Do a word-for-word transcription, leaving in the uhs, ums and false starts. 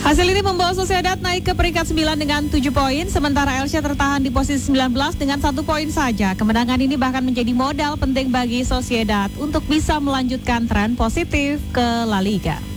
Hasil ini membawa Sociedad naik ke peringkat sembilan dengan tujuh poin, sementara Elche tertahan di posisi sembilan belas dengan satu poin saja. Kemenangan ini bahkan menjadi modal penting bagi Sociedad untuk bisa melanjutkan tren positif ke La Liga.